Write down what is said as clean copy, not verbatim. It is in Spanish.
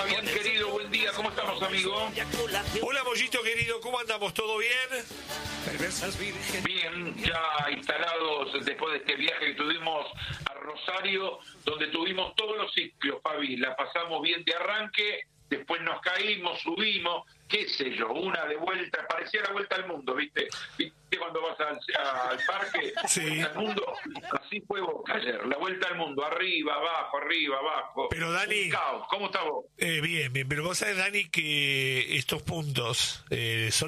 Fabián querido, buen día, ¿cómo estamos, amigo? Hola, Mollito querido, ¿cómo andamos? ¿Todo bien? Bien, ya instalados después de este viaje que tuvimos a Rosario, donde tuvimos todos los ciclos, Fabi, la pasamos bien de arranque, después nos caímos, subimos, qué sé yo, una de vuelta, parecía la vuelta al mundo, ¿viste? ¿Viste cuando vas al parque? Sí. Vuelta al mundo, así fue Boca ayer, la vuelta al mundo, arriba, abajo. Pero Dani, un caos. ¿Cómo está vos? Bien, pero vos sabés, Dani, que estos puntos son